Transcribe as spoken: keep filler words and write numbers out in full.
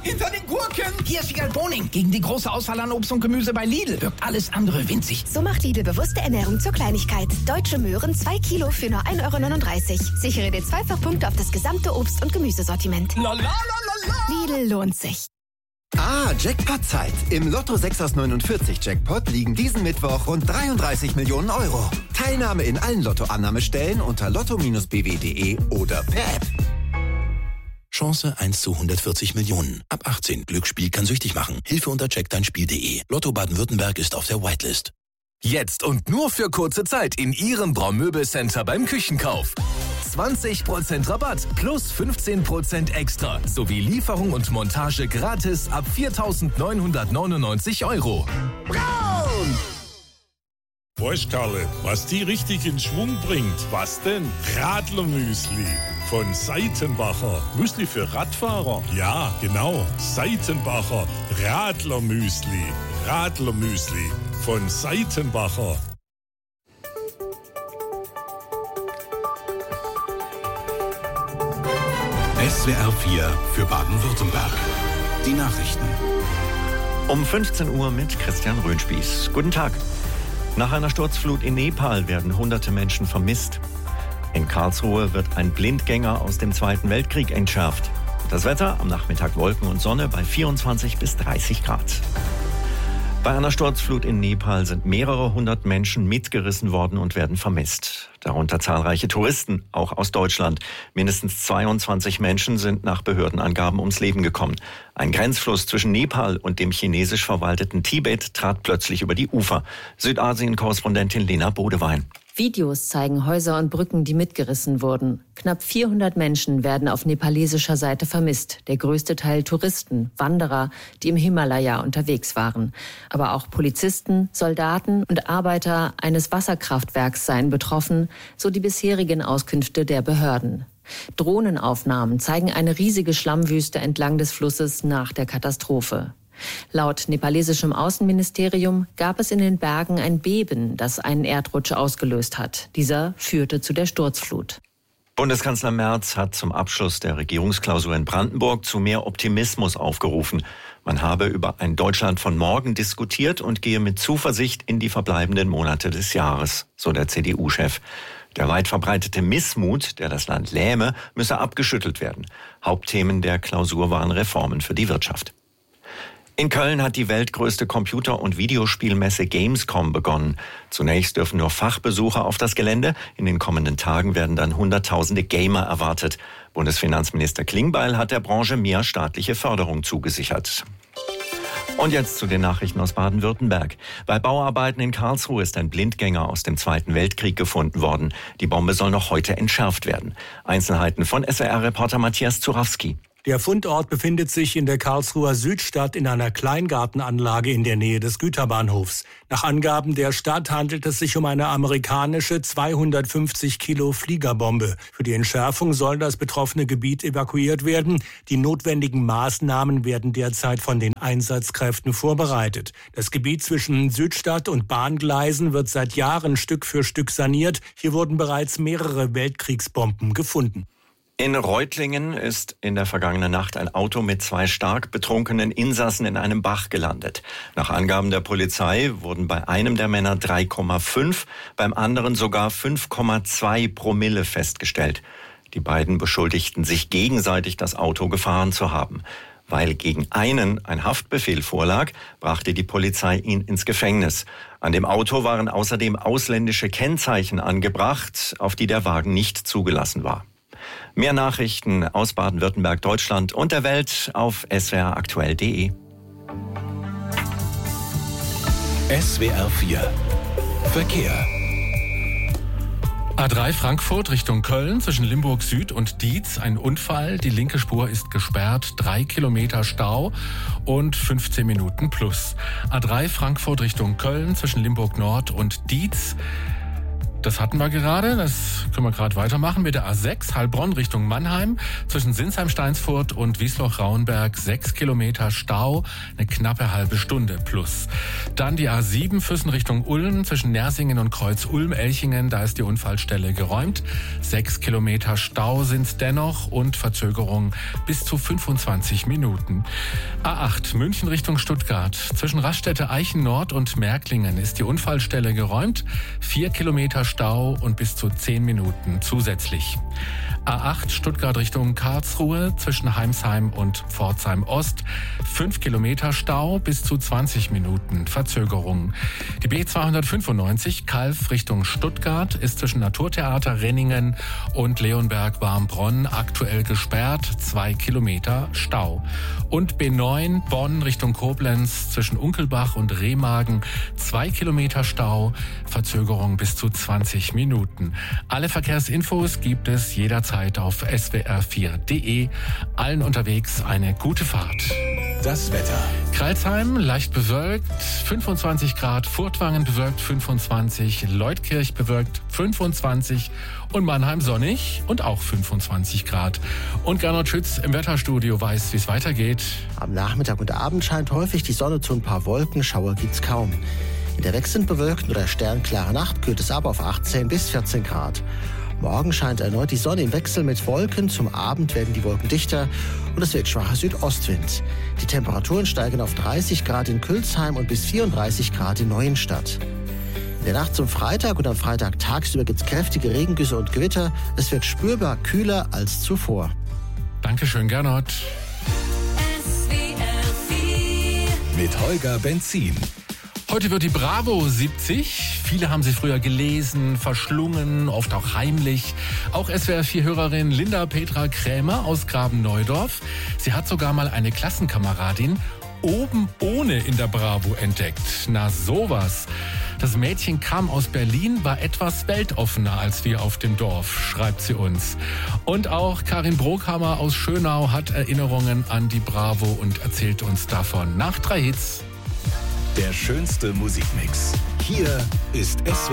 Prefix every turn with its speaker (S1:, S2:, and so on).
S1: hinter den Gurken.
S2: Hier ist Wiegald Boning. Gegen die große Auswahl an Obst und Gemüse bei Lidl wirkt alles andere winzig.
S3: So macht Lidl bewusste Ernährung zur Kleinigkeit. Deutsche Möhren zwei Kilo für nur ein Euro neununddreißig. Sichere dir Zweifachpunkte auf das gesamte Obst- und Gemüsesortiment.
S1: La la la la la.
S3: Lidl lohnt sich.
S4: Ah, Jackpot-Zeit. Im Lotto sechs aus neunundvierzig Jackpot liegen diesen Mittwoch rund dreiunddreißig Millionen Euro. Teilnahme in allen Lottoannahmestellen unter lotto Bindestrich b w punkt d e oder per App.
S5: Chance eins zu hundertvierzig Millionen. Ab achtzehn. Glücksspiel kann süchtig machen. Hilfe unter check dein spiel punkt d e. Lotto Baden-Württemberg ist auf der Whitelist.
S6: Jetzt und nur für kurze Zeit in Ihrem Braumöbelcenter beim Küchenkauf. zwanzig Prozent Rabatt plus fünfzehn Prozent extra sowie Lieferung und Montage gratis ab viertausendneunhundertneunundneunzig Euro.
S7: Braun! Weißt Karle, was die richtig in Schwung bringt? Was denn? Radlermüsli von Seitenbacher. Müsli für Radfahrer? Ja, genau. Seitenbacher Radlermüsli. Radlermüsli von Seitenbacher.
S8: S W R vier für Baden-Württemberg. Die Nachrichten.
S9: Um fünfzehn Uhr mit Christian Röhnspieß. Guten Tag. Nach einer Sturzflut in Nepal werden hunderte Menschen vermisst. In Karlsruhe wird ein Blindgänger aus dem Zweiten Weltkrieg entschärft. Das Wetter am Nachmittag Wolken und Sonne bei vierundzwanzig bis dreißig Grad. Bei einer Sturzflut in Nepal sind mehrere hundert Menschen mitgerissen worden und werden vermisst. Darunter zahlreiche Touristen, auch aus Deutschland. Mindestens zweiundzwanzig Menschen sind nach Behördenangaben ums Leben gekommen. Ein Grenzfluss zwischen Nepal und dem chinesisch verwalteten Tibet trat plötzlich über die Ufer. Südasien-Korrespondentin Lena Bodewein.
S10: Videos zeigen Häuser und Brücken, die mitgerissen wurden. Knapp vierhundert Menschen werden auf nepalesischer Seite vermisst. Der größte Teil Touristen, Wanderer, die im Himalaya unterwegs waren. Aber auch Polizisten, Soldaten und Arbeiter eines Wasserkraftwerks seien betroffen, so die bisherigen Auskünfte der Behörden. Drohnenaufnahmen zeigen eine riesige Schlammwüste entlang des Flusses nach der Katastrophe. Laut nepalesischem Außenministerium gab es in den Bergen ein Beben, das einen Erdrutsch ausgelöst hat. Dieser führte zu der Sturzflut.
S9: Bundeskanzler Merz hat zum Abschluss der Regierungsklausur in Brandenburg zu mehr Optimismus aufgerufen. Man habe über ein Deutschland von morgen diskutiert und gehe mit Zuversicht in die verbleibenden Monate des Jahres, so der C D U-Chef. Der weit verbreitete Missmut, der das Land lähme, müsse abgeschüttelt werden. Hauptthemen der Klausur waren Reformen für die Wirtschaft. In Köln hat die weltgrößte Computer- und Videospielmesse Gamescom begonnen. Zunächst dürfen nur Fachbesucher auf das Gelände. In den kommenden Tagen werden dann Hunderttausende Gamer erwartet. Bundesfinanzminister Klingbeil hat der Branche mehr staatliche Förderung zugesichert. Und jetzt zu den Nachrichten aus Baden-Württemberg. Bei Bauarbeiten in Karlsruhe ist ein Blindgänger aus dem Zweiten Weltkrieg gefunden worden. Die Bombe soll noch heute entschärft werden. Einzelheiten von S W R-Reporter Matthias Zurawski.
S11: Der Fundort befindet sich in der Karlsruher Südstadt in einer Kleingartenanlage in der Nähe des Güterbahnhofs. Nach Angaben der Stadt handelt es sich um eine amerikanische zweihundertfünfzig Kilo Fliegerbombe. Für die Entschärfung soll das betroffene Gebiet evakuiert werden. Die notwendigen Maßnahmen werden derzeit von den Einsatzkräften vorbereitet. Das Gebiet zwischen Südstadt und Bahngleisen wird seit Jahren Stück für Stück saniert. Hier wurden bereits mehrere Weltkriegsbomben gefunden.
S9: In Reutlingen ist in der vergangenen Nacht ein Auto mit zwei stark betrunkenen Insassen in einem Bach gelandet. Nach Angaben der Polizei wurden bei einem der Männer drei Komma fünf, beim anderen sogar fünf Komma zwei Promille festgestellt. Die beiden beschuldigten sich gegenseitig, das Auto gefahren zu haben. Weil gegen einen ein Haftbefehl vorlag, brachte die Polizei ihn ins Gefängnis. An dem Auto waren außerdem ausländische Kennzeichen angebracht, auf die der Wagen nicht zugelassen war. Mehr Nachrichten aus Baden-Württemberg, Deutschland und der Welt auf s w r aktuell punkt d e.
S8: S W R vier Verkehr.
S12: A drei Frankfurt Richtung Köln zwischen Limburg Süd und Dietz. Ein Unfall. Die linke Spur ist gesperrt. Drei Kilometer Stau und fünfzehn Minuten plus. A drei Frankfurt Richtung Köln zwischen Limburg Nord und Dietz. Das hatten wir gerade, das können wir gerade weitermachen mit der A sechs, Heilbronn Richtung Mannheim, zwischen Sinsheim-Steinsfurt und Wiesloch-Rauenberg, sechs Kilometer Stau, eine knappe halbe Stunde plus. Dann die A sieben, Füssen Richtung Ulm, zwischen Nersingen und Kreuz-Ulm-Elchingen, da ist die Unfallstelle geräumt, sechs Kilometer Stau sind's dennoch und Verzögerung bis zu fünfundzwanzig Minuten. A acht, München Richtung Stuttgart, zwischen Raststätte Eichen Nord und Märklingen ist die Unfallstelle geräumt, vier Kilometer Stau und bis zu zehn Minuten zusätzlich. A acht Stuttgart Richtung Karlsruhe zwischen Heimsheim und Pforzheim Ost. fünf Kilometer Stau bis zu zwanzig Minuten Verzögerung. Die B zweihundertfünfundneunzig Calw Richtung Stuttgart ist zwischen Naturtheater Renningen und Leonberg-Barmbronn aktuell gesperrt. zwei Kilometer Stau. Und B neun Bonn Richtung Koblenz zwischen Unkelbach und Remagen. zwei Kilometer Stau. Verzögerung bis zu zwanzig Minuten. Alle Verkehrsinfos gibt es jederzeit auf S W R vier Punkt de. Allen unterwegs eine gute Fahrt.
S8: Das Wetter.
S12: Crailsheim leicht bewölkt, fünfundzwanzig Grad, Furtwangen bewölkt fünfundzwanzig, Leutkirch bewölkt fünfundzwanzig und Mannheim sonnig und auch fünfundzwanzig Grad. Und Gernot Schütz im Wetterstudio weiß, wie es weitergeht.
S13: Am Nachmittag und Abend scheint häufig die Sonne zu, ein paar Wolken, Schauer gibt's kaum. In der wechselnd bewölkten oder sternklaren Nacht kühlt es ab auf achtzehn bis vierzehn Grad. Morgen scheint erneut die Sonne im Wechsel mit Wolken. Zum Abend werden die Wolken dichter und es wird schwacher Südostwind. Die Temperaturen steigen auf dreißig Grad in Külsheim und bis vierunddreißig Grad in Neuenstadt. In der Nacht zum Freitag und am Freitag tagsüber gibt es kräftige Regengüsse und Gewitter. Es wird spürbar kühler als zuvor.
S12: Dankeschön, Gernot.
S8: Mit Holger Benzin.
S12: Heute wird die Bravo siebzig. Viele haben sie früher gelesen, verschlungen, oft auch heimlich. Auch S W R vier Hörerin Linda Petra Krämer aus Graben-Neudorf. Sie hat sogar mal eine Klassenkameradin oben ohne in der Bravo entdeckt. Na sowas. Das Mädchen kam aus Berlin, war etwas weltoffener als wir auf dem Dorf, schreibt sie uns. Und auch Karin Brokhammer aus Schönau hat Erinnerungen an die Bravo und erzählt uns davon nach drei Hits.
S8: Der schönste Musikmix. Hier ist S W R